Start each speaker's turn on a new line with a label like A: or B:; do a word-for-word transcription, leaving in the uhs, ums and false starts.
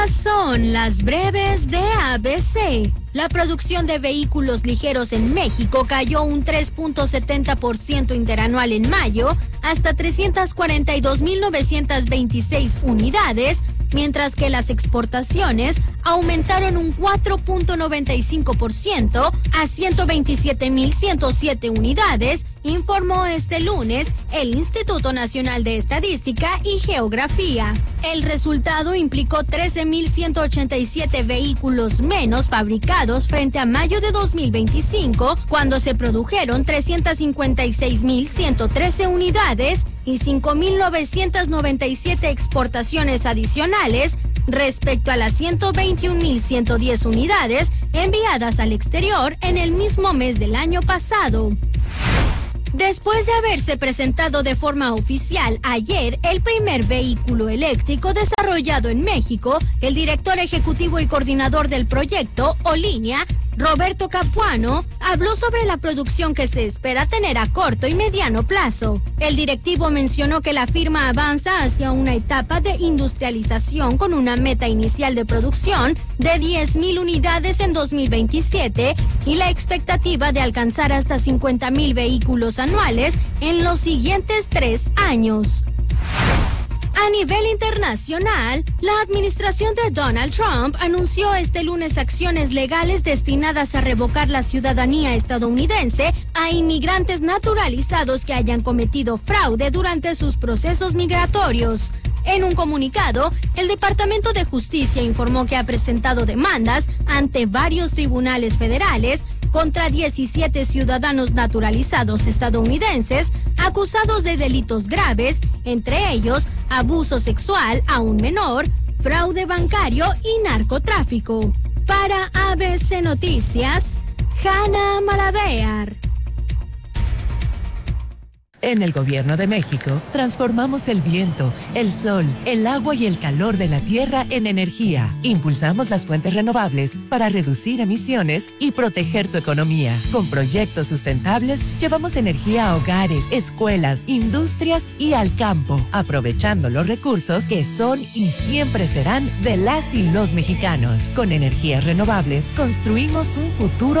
A: Son las breves de A B C. La producción de vehículos ligeros en México cayó un tres punto setenta por ciento interanual en mayo hasta trescientas cuarenta y dos mil novecientas veintiséis unidades, mientras que las exportaciones aumentaron un cuatro punto noventa y cinco por ciento a ciento veintisiete mil ciento siete unidades, informó este lunes el Instituto Nacional de Estadística y Geografía. El resultado implicó trece mil ciento ochenta y siete vehículos menos fabricados frente a mayo de dos mil veinticinco, cuando se produjeron trescientas cincuenta y seis mil ciento trece unidades y cinco mil novecientas noventa y siete exportaciones adicionales respecto a las ciento veintiún mil ciento diez unidades enviadas al exterior en el mismo mes del año pasado. Después de haberse presentado de forma oficial ayer el primer vehículo eléctrico desarrollado en México, el director ejecutivo y coordinador del proyecto, Olinea, Roberto Capuano, habló sobre la producción que se espera tener a corto y mediano plazo. El directivo mencionó que la firma avanza hacia una etapa de industrialización con una meta inicial de producción de diez mil unidades en dos mil veintisiete y la expectativa de alcanzar hasta cincuenta mil vehículos anuales en los siguientes tres años. A nivel internacional, la administración de Donald Trump anunció este lunes acciones legales destinadas a revocar la ciudadanía estadounidense a inmigrantes naturalizados que hayan cometido fraude durante sus procesos migratorios. En un comunicado, el Departamento de Justicia informó que ha presentado demandas ante varios tribunales federales contra diecisiete ciudadanos naturalizados estadounidenses acusados de delitos graves, entre ellos abuso sexual a un menor, fraude bancario y narcotráfico. Para A B C Noticias, Hanna Malavear.
B: En el Gobierno de México, transformamos el viento, el sol, el agua y el calor de la tierra en energía. Impulsamos las fuentes renovables para reducir emisiones y proteger tu economía. Con proyectos sustentables, llevamos energía a hogares, escuelas, industrias y al campo, aprovechando los recursos que son y siempre serán de las y los mexicanos. Con energías renovables, construimos un futuro